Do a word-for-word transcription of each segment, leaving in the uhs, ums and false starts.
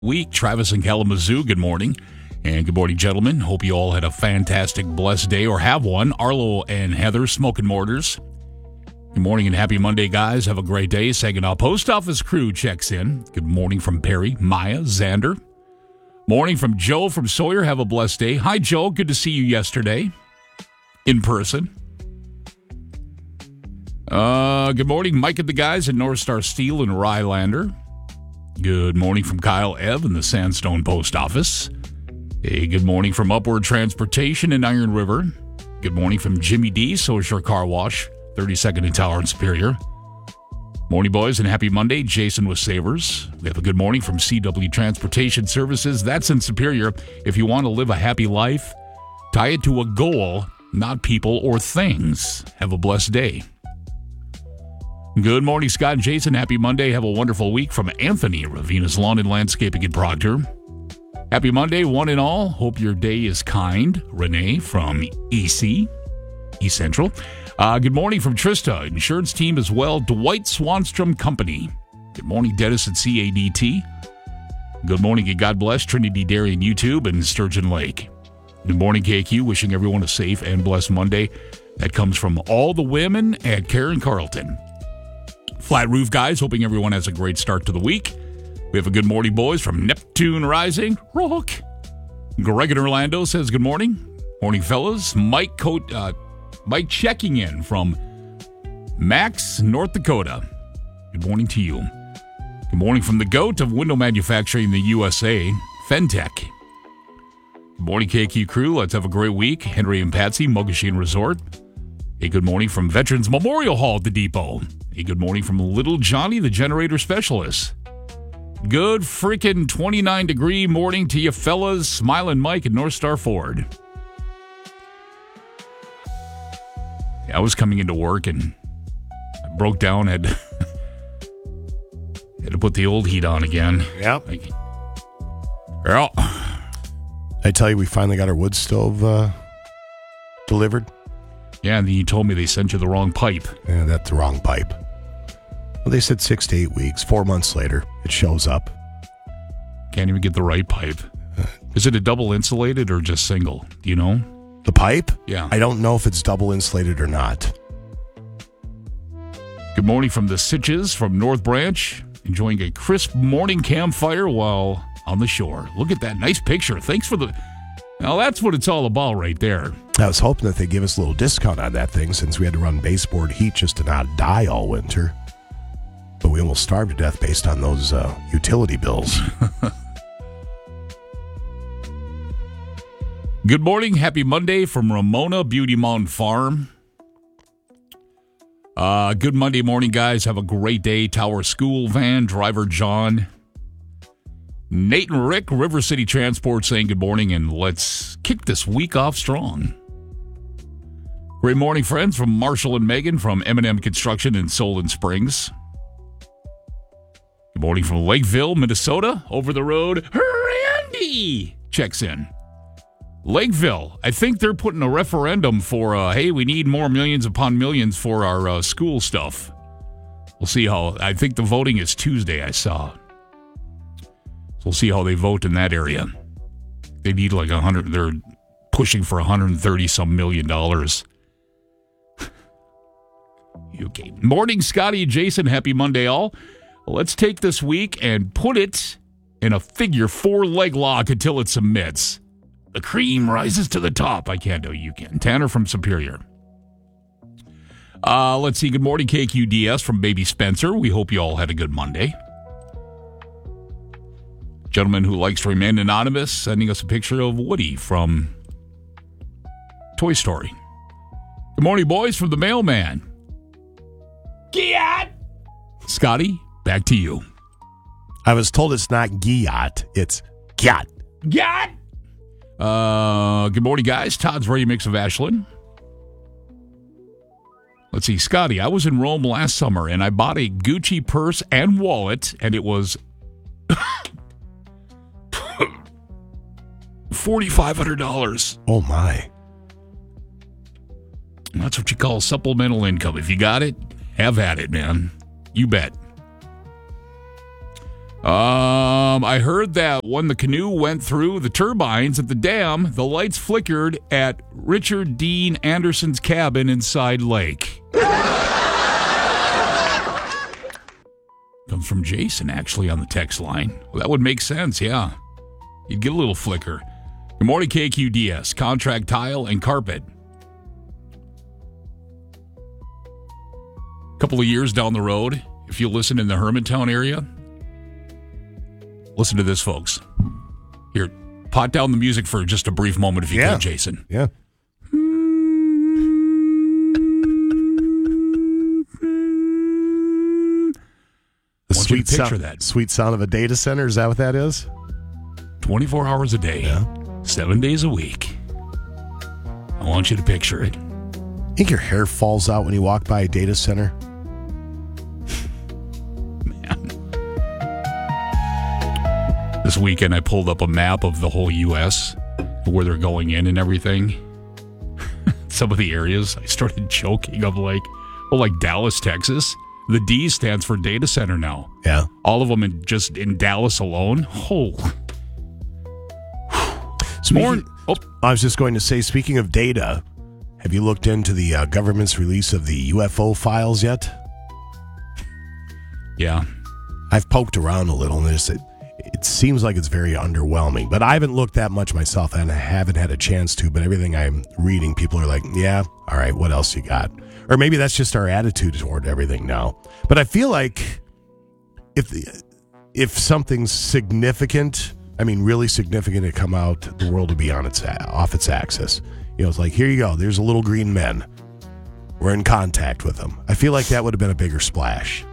Week. Travis and Kalamazoo, good morning. And good morning, gentlemen. Hope you all had a fantastic, blessed day or have one. Arlo and Heather, Smoking Mortars. Good morning and happy Monday, guys. Have a great day. Saginaw Post Office crew checks in. Good morning from Perry, Maya, Xander. Morning from Joe from Sawyer. Have a blessed day. Hi, Joe. Good to see you yesterday in person. Uh, good morning, Mike and the guys at North Star Steel and Rylander. Good morning from Kyle Ev in the Sandstone Post Office. Hey, good morning from Upward Transportation in Iron River. Good morning from Jimmy D, Soshore Car Wash, thirty-second in Tower and Superior. Morning, boys, and happy Monday. Jason with Savers. We have a good morning from C W Transportation Services. That's in Superior. If you want to live a happy life, tie it to a goal, not people or things. Have a blessed day. Good morning, Scott and Jason. Happy Monday. Have a wonderful week from Anthony, Ravina's Lawn and Landscaping in Proctor. Happy Monday, one and all. Hope your day is kind. Renee from E C, East Central. Uh, good morning from Trista, insurance team as well. Dwight Swanstrom Company. Good morning, Dennis at C A D T. Good morning and God bless Trinity Dairy and YouTube and Sturgeon Lake. Good morning, K Q. Wishing everyone a safe and blessed Monday. That comes from all the women at Karen Carlton. Flat Roof Guys, hoping everyone has a great start to the week. We have a good morning, boys, from Neptune Rising. Rock. Greg in Orlando says good morning. Morning, fellas. Mike Coat, uh, Mike checking in from Max, North Dakota. Good morning to you. Good morning from the GOAT of window manufacturing in the U S A, Fentech. Good morning, K Q crew. Let's have a great week. Henry and Patsy, Mugashine Resort. A good morning from Veterans Memorial Hall at the Depot. A good morning from Little Johnny, the generator specialist. Good freaking twenty-nine degree morning to you fellas. Smiling Mike at North Star Ford. Yeah, I was coming into work and I broke down, had, had to put the old heat on again. Yep. Like, well, I tell you, we finally got our wood stove uh, delivered. Yeah, and then you told me they sent you the wrong pipe. Yeah, that's the wrong pipe. Well, they said six to eight weeks. Four months later, it shows up. Can't even get the right pipe. Is it a double insulated or just single? Do you know? The pipe? Yeah. I don't know if it's double insulated or not. Good morning from the Sitches from North Branch. Enjoying a crisp morning campfire while on the shore. Look at that nice picture. Thanks for the... Now, that's what it's all about right there. I was hoping that they'd give us a little discount on that thing since we had to run baseboard heat just to not die all winter. But we almost starved to death based on those uh, utility bills. Good morning. Happy Monday from Ramona Beauty Mountain Farm. Uh, good Monday morning, guys. Have a great day. Tower School Van, driver John. Nate and Rick, River City Transport, saying good morning, and let's kick this week off strong. Great morning, friends, from Marshall and Megan from M and M Construction in Solon Springs. Good morning from Lakeville, Minnesota. Over the road, Randy checks in. Lakeville, I think they're putting a referendum for, uh, hey, we need more millions upon millions for our uh, school stuff. We'll see how, I think the voting is Tuesday, I saw. So we'll see how they vote in that area. They need like a hundred. They're pushing for one hundred thirty some million dollars. Okay. Morning, Scotty and Jason. Happy Monday, all. Let's take this week and put it in a figure four leg lock until it submits. The cream rises to the top. I can't do. You can. Tanner from Superior. Uh, let's see. Good morning, K Q D S from Baby Spencer. We hope you all had a good Monday. Gentleman who likes to remain anonymous, sending us a picture of Woody from Toy Story. Good morning, boys, from the mailman. Giat! Scotty, back to you. I was told it's not Giat, it's Giat. Giat! Uh, good morning, guys. Todd's Ready Mix of Ashland. Let's see, Scotty, I was in Rome last summer, and I bought a Gucci purse and wallet, and it was... four thousand five hundred dollars. Oh, my. That's what you call supplemental income. If you got it, have at it, man. You bet. Um, I heard that when the canoe went through the turbines at the dam, the lights flickered at Richard Dean Anderson's cabin in Side Lake. Comes from Jason, actually, on the text line. Well, that would make sense, yeah. You'd get a little flicker. Good morning, K Q D S. Contract tile and carpet. A couple of years down the road, if you listen in the Hermantown area, listen to this, folks. Here, pot down the music for just a brief moment if you yeah. could, Jason. Yeah. The sweet sound, that. sweet sound of a data center, is that what that is? twenty-four hours a day, yeah. seven days a week. I want you to picture it. Think your hair falls out when you walk by a data center? Man. This weekend I pulled up a map of the whole U S, where they're going in and everything. Some of the areas, I started joking. I'm like, well, like Dallas, Texas. The D stands for data center now. Yeah. All of them in, just in Dallas alone. Oh. Speaking, oh. I was just going to say, speaking of data, have you looked into the uh, government's release of the U F O files yet? Yeah. I've poked around a little, and it, it seems like it's very underwhelming. But I haven't looked that much myself, and I haven't had a chance to. But everything I'm reading, people are like, yeah, all right, what else you got? Or maybe that's just our attitude toward everything now. But I feel like if the, if something's significant, I mean really significant, to come out, the world will be on its off its axis. You know, it's like, here you go. There's a little green men. We're in contact with them. I feel like that would have been a bigger splash.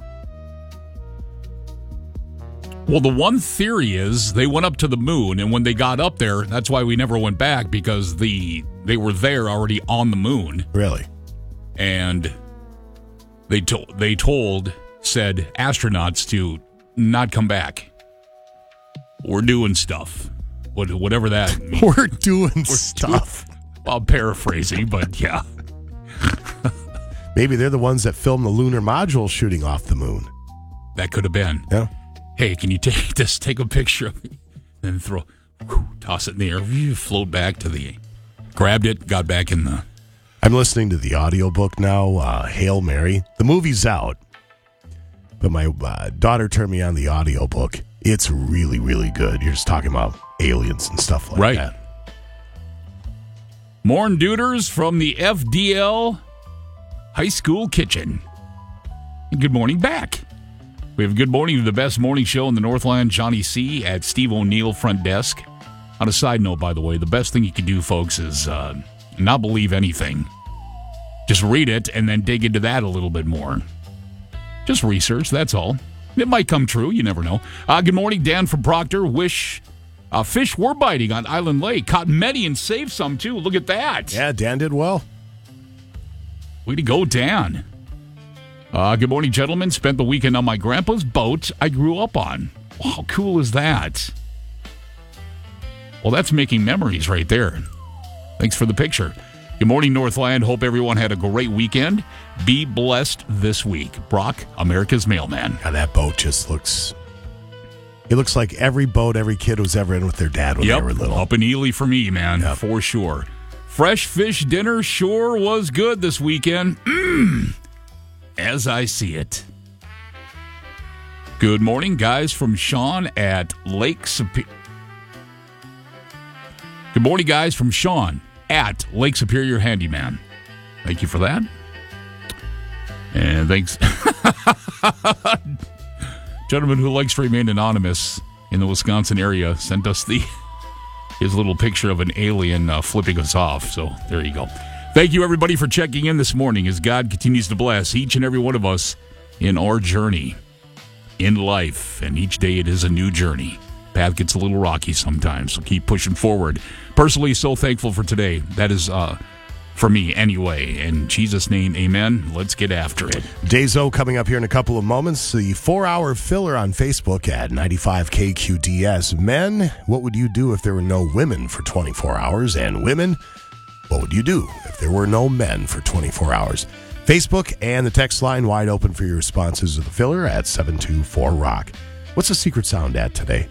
Well, the one theory is they went up to the moon, and when they got up there, that's why we never went back, because the they were there already on the moon. Really? And they told they told said astronauts to not come back. We're doing stuff, what whatever that means. We're doing We're stuff. Doing, well, I'm paraphrasing, but yeah. Maybe they're the ones that filmed the lunar module shooting off the moon. That could have been. Yeah. Hey, can you take this? Take a picture of me, then throw, whew, toss it in the air, you float back to the. Grabbed it, got back in the. I'm listening to the audiobook now, uh, Hail Mary. The movie's out, but my uh, daughter turned me on the audiobook. It's really, really good. You're just talking about aliens and stuff like right. that. Morn Duders from the F D L High School Kitchen. Good morning back. We have good morning to the best morning show in the Northland, Johnny C. at Steve O'Neill front desk. On a side note, by the way, the best thing you can do, folks, is uh, not believe anything. Just read it and then dig into that a little bit more. Just research, that's all. It might come true, you never know. Uh, good morning, Dan from Proctor. Wish uh, fish were biting on Island Lake. Caught many and saved some, too. Look at that. Yeah, Dan did well. Way to go, Dan. Uh, good morning, gentlemen. Spent the weekend on my grandpa's boat I grew up on. Wow, how cool is that? Well, that's making memories right there. Thanks for the picture. Good morning, Northland. Hope everyone had a great weekend. Be blessed this week. Brock, America's mailman. God, that boat just looks... It looks like every boat every kid was ever in with their dad when yep, they were little. Up in Ely for me, man, yep. For sure. Fresh fish dinner sure was good this weekend. Mmm. As I see it. Good morning, guys, from Sean at Lake Superior. Good morning, guys, from Sean at Lake Superior Handyman. Thank you for that. And thanks. Gentleman who likes to remain anonymous in the Wisconsin area sent us the his little picture of an alien uh, flipping us off. So there you go. Thank you, everybody, for checking in this morning as God continues to bless each and every one of us in our journey in life. And each day it is a new journey. Path gets a little rocky sometimes, so keep pushing forward. Personally, so thankful for today. That is uh, for me anyway. In Jesus' name, amen. Let's get after it. Dayzo coming up here in a couple of moments. The four-hour filler on Facebook at ninety-five K Q D S. Men, what would you do if there were no women for twenty-four hours? And women, what would you do if there were no men for twenty-four hours? Facebook and the text line wide open for your responses to the filler at seven two four rock. What's the secret sound at today?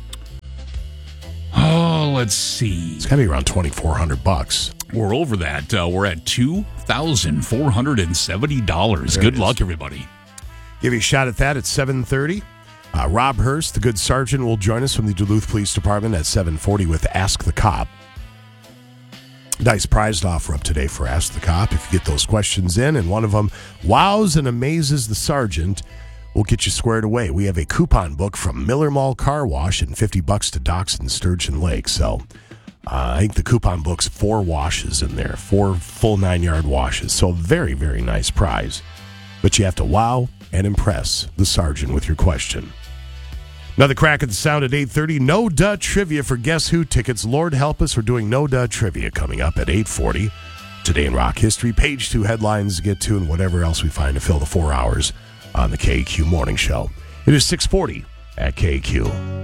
Oh, let's see. It's got to be around twenty-four hundred bucks. We're over that. Uh, we're at two thousand four hundred seventy dollars. There Good it is. luck, everybody. Give you a shot at that at seven thirty. Uh, Rob Hurst, the good sergeant, will join us from the Duluth Police Department at seven forty with Ask the Cop. Nice prize to offer up today for Ask the Cop. If you get those questions in and one of them wows and amazes the sergeant, we'll get you squared away. We have a coupon book from Miller Mall Car Wash and fifty bucks to docks in Sturgeon Lake. So uh, I think the coupon book's four washes in there, four full nine-yard washes. So very, very nice prize. But you have to wow and impress the sergeant with your question. Another crack at the sound at eight thirty. No Duh Trivia for Guess Who tickets. Lord help us, we're doing No Duh Trivia coming up at eight forty. Today in rock history, page two headlines to get to, and whatever else we find to fill the four hours on the K A Q Morning Show. It is six forty at K A Q.